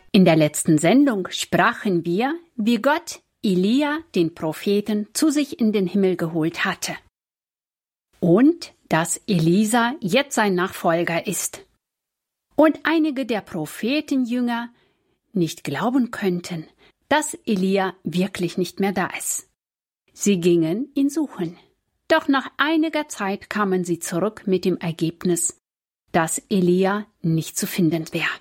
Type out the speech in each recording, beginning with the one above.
In der letzten Sendung sprachen wir, wie Gott Elia, den Propheten, zu sich in den Himmel geholt hatte. Und dass Elisa jetzt sein Nachfolger ist. Und einige der Prophetenjünger nicht glauben könnten, dass Elia wirklich nicht mehr da ist. Sie gingen ihn suchen. Doch nach einiger Zeit kamen sie zurück mit dem Ergebnis, dass Elia nicht zu finden wäre.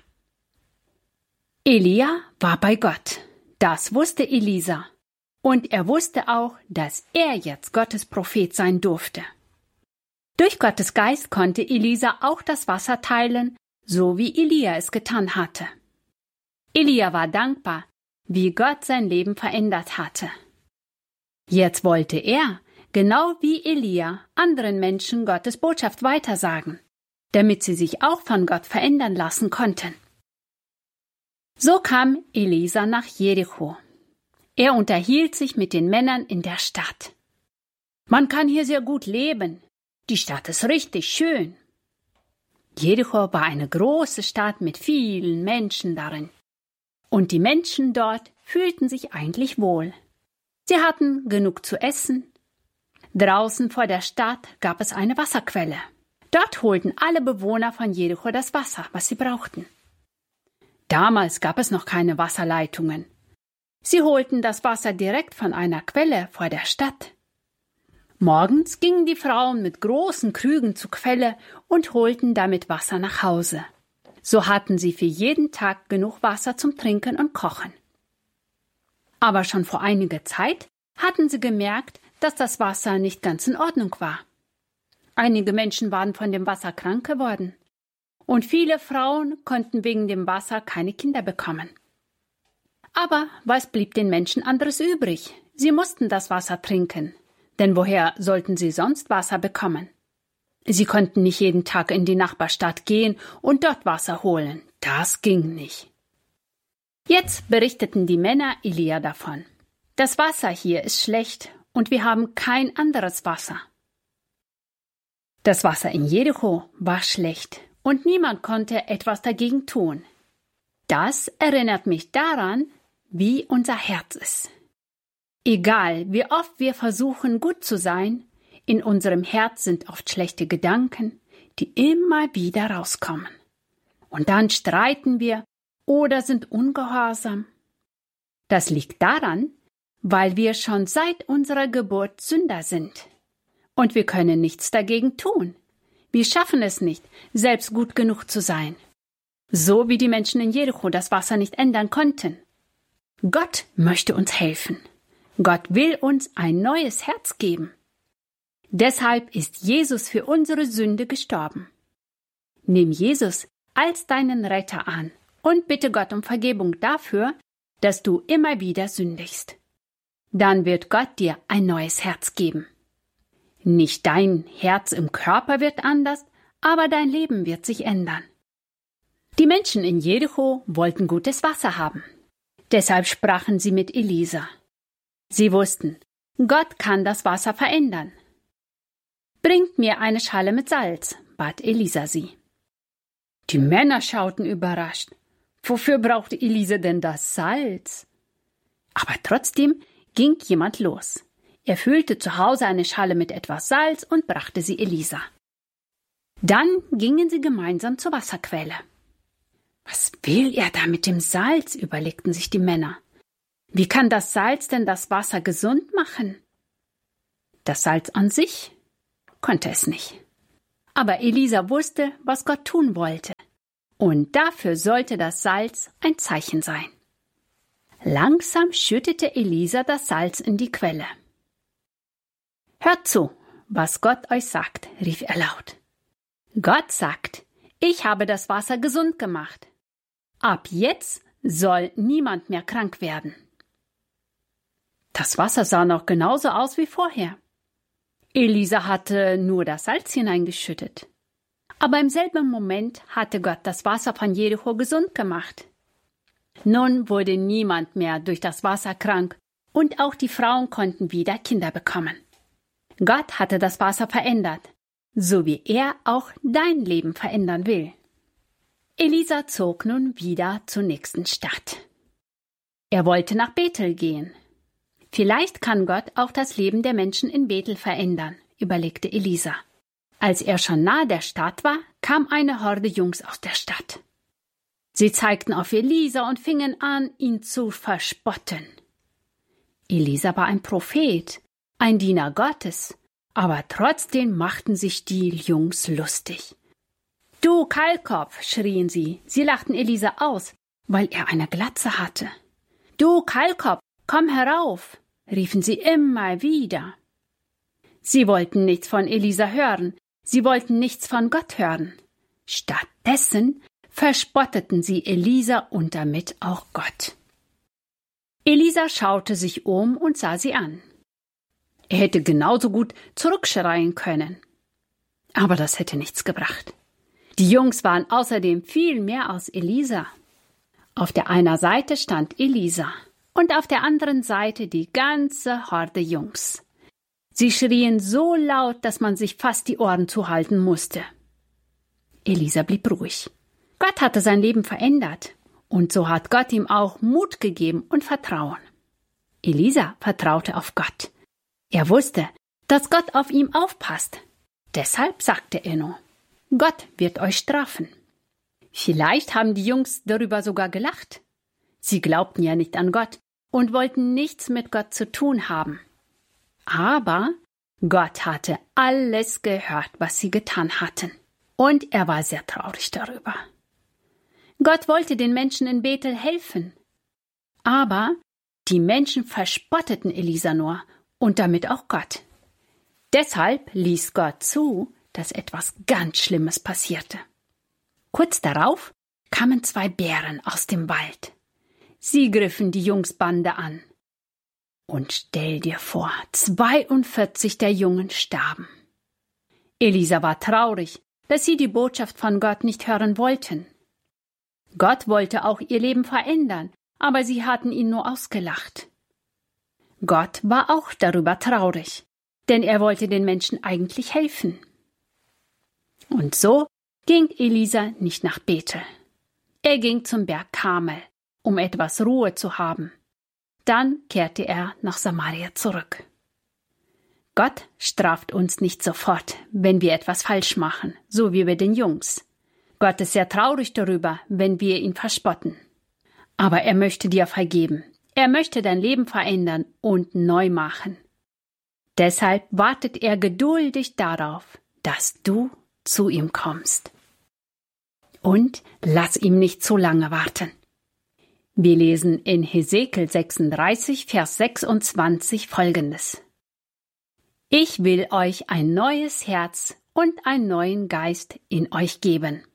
Elia war bei Gott. Das wusste Elisa. Und er wusste auch, dass er jetzt Gottes Prophet sein durfte. Durch Gottes Geist konnte Elisa auch das Wasser teilen, so wie Elia es getan hatte. Elia war dankbar, wie Gott sein Leben verändert hatte. Jetzt wollte er, genau wie Elia, anderen Menschen Gottes Botschaft weitersagen, damit sie sich auch von Gott verändern lassen konnten. So kam Elisa nach Jericho. Er unterhielt sich mit den Männern in der Stadt. Man kann hier sehr gut leben. Die Stadt ist richtig schön. Jericho war eine große Stadt mit vielen Menschen darin. Und die Menschen dort fühlten sich eigentlich wohl. Sie hatten genug zu essen. Draußen vor der Stadt gab es eine Wasserquelle. Dort holten alle Bewohner von Jericho das Wasser, was sie brauchten. Damals gab es noch keine Wasserleitungen. Sie holten das Wasser direkt von einer Quelle vor der Stadt. Morgens gingen die Frauen mit großen Krügen zur Quelle und holten damit Wasser nach Hause. So hatten sie für jeden Tag genug Wasser zum Trinken und Kochen. Aber schon vor einiger Zeit hatten sie gemerkt, dass das Wasser nicht ganz in Ordnung war. Einige Menschen waren von dem Wasser krank geworden. Und viele Frauen konnten wegen dem Wasser keine Kinder bekommen. Aber was blieb den Menschen anderes übrig? Sie mussten das Wasser trinken. Denn woher sollten sie sonst Wasser bekommen? Sie konnten nicht jeden Tag in die Nachbarstadt gehen und dort Wasser holen. Das ging nicht. Jetzt berichteten die Männer Elia davon. Das Wasser hier ist schlecht und wir haben kein anderes Wasser. Das Wasser in Jericho war schlecht und niemand konnte etwas dagegen tun. Das erinnert mich daran, wie unser Herz ist. Egal, wie oft wir versuchen, gut zu sein, in unserem Herz sind oft schlechte Gedanken, die immer wieder rauskommen. Und dann streiten wir oder sind ungehorsam. Das liegt daran, weil wir schon seit unserer Geburt Sünder sind. Und wir können nichts dagegen tun. Wir schaffen es nicht, selbst gut genug zu sein. So wie die Menschen in Jericho das Wasser nicht ändern konnten. Gott möchte uns helfen. Gott will uns ein neues Herz geben. Deshalb ist Jesus für unsere Sünde gestorben. Nimm Jesus als deinen Retter an und bitte Gott um Vergebung dafür, dass du immer wieder sündigst. Dann wird Gott dir ein neues Herz geben. Nicht dein Herz im Körper wird anders, aber dein Leben wird sich ändern. Die Menschen in Jericho wollten gutes Wasser haben. Deshalb sprachen sie mit Elisa. Sie wussten, Gott kann das Wasser verändern. Bringt mir eine Schale mit Salz, bat Elisa sie. Die Männer schauten überrascht. Wofür brauchte Elisa denn das Salz? Aber trotzdem ging jemand los. Er füllte zu Hause eine Schale mit etwas Salz und brachte sie Elisa. Dann gingen sie gemeinsam zur Wasserquelle. Was will er da mit dem Salz, überlegten sich die Männer. Wie kann das Salz denn das Wasser gesund machen? Das Salz an sich konnte es nicht. Aber Elisa wusste, was Gott tun wollte. Und dafür sollte das Salz ein Zeichen sein. Langsam schüttete Elisa das Salz in die Quelle. Hört zu, was Gott euch sagt, rief er laut. Gott sagt, ich habe das Wasser gesund gemacht. Ab jetzt soll niemand mehr krank werden. Das Wasser sah noch genauso aus wie vorher. Elisa hatte nur das Salz hineingeschüttet. Aber im selben Moment hatte Gott das Wasser von Jericho gesund gemacht. Nun wurde niemand mehr durch das Wasser krank und auch die Frauen konnten wieder Kinder bekommen. Gott hatte das Wasser verändert, so wie er auch dein Leben verändern will. Elisa zog nun wieder zur nächsten Stadt. Er wollte nach Bethel gehen. Vielleicht kann Gott auch das Leben der Menschen in Bethel verändern, überlegte Elisa. Als er schon nahe der Stadt war, kam eine Horde Jungs aus der Stadt. Sie zeigten auf Elisa und fingen an, ihn zu verspotten. Elisa war ein Prophet, ein Diener Gottes, aber trotzdem machten sich die Jungs lustig. »Du Kahlkopf«, schrien sie. Sie lachten Elisa aus, weil er eine Glatze hatte. »Du Kahlkopf, komm herauf«, riefen sie immer wieder. Sie wollten nichts von Elisa hören, sie wollten nichts von Gott hören. Stattdessen verspotteten sie Elisa und damit auch Gott. Elisa schaute sich um und sah sie an. Er hätte genauso gut zurückschreien können. Aber das hätte nichts gebracht. Die Jungs waren außerdem viel mehr als Elisa. Auf der einen Seite stand Elisa und auf der anderen Seite die ganze Horde Jungs. Sie schrien so laut, dass man sich fast die Ohren zuhalten musste. Elisa blieb ruhig. Gott hatte sein Leben verändert und so hat Gott ihm auch Mut gegeben und Vertrauen. Elisa vertraute auf Gott. Er wusste, dass Gott auf ihm aufpasst. Deshalb sagte er nur: Gott wird euch strafen. Vielleicht haben die Jungs darüber sogar gelacht. Sie glaubten ja nicht an Gott und wollten nichts mit Gott zu tun haben. Aber Gott hatte alles gehört, was sie getan hatten. Und er war sehr traurig darüber. Gott wollte den Menschen in Bethel helfen. Aber die Menschen verspotteten Elisa nur und damit auch Gott. Deshalb ließ Gott zu, dass etwas ganz Schlimmes passierte. Kurz darauf kamen 2 Bären aus dem Wald. Sie griffen die Jungsbande an. Und stell dir vor, 42 der Jungen starben. Elisa war traurig, dass sie die Botschaft von Gott nicht hören wollten. Gott wollte auch ihr Leben verändern, aber sie hatten ihn nur ausgelacht. Gott war auch darüber traurig, denn er wollte den Menschen eigentlich helfen. Und so ging Elisa nicht nach Bethel. Er ging zum Berg Karmel, um etwas Ruhe zu haben. Dann kehrte er nach Samaria zurück. Gott straft uns nicht sofort, wenn wir etwas falsch machen, so wie bei den Jungs. Gott ist sehr traurig darüber, wenn wir ihn verspotten. Aber er möchte dir vergeben. Er möchte dein Leben verändern und neu machen. Deshalb wartet er geduldig darauf, dass du zu ihm kommst. Und lass ihm nicht zu lange warten. Wir lesen in Hesekiel 36, Vers 26 Folgendes: Ich will euch ein neues Herz und einen neuen Geist in euch geben.